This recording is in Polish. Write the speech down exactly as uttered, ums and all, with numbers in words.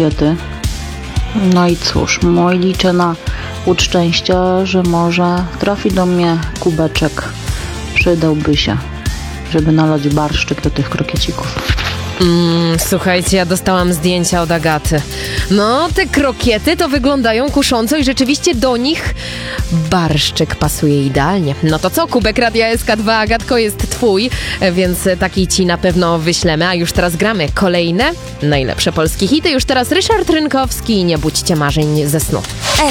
krokiety. No i cóż, mój liczę na łód szczęścia, że może trafi do mnie kubeczek. Przydałby się, żeby nalać barszczyk do tych krokiecików. Mm, słuchajcie, ja dostałam zdjęcia od Agaty. No, te krokiety to wyglądają kusząco i rzeczywiście do nich barszczyk pasuje idealnie. No to co, kubek Radia S K dwa, Agatko, jest twój, więc taki ci na pewno wyślemy. A już teraz gramy kolejne najlepsze polskie hity. Już teraz Ryszard Rynkowski, Nie budźcie marzeń ze snu.